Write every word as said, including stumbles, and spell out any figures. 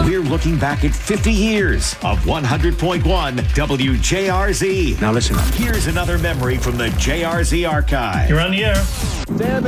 We're looking back at fifty years of one hundred point one W J R Z. Now listen up. Here's another memory from the J R Z archive. You're on the air.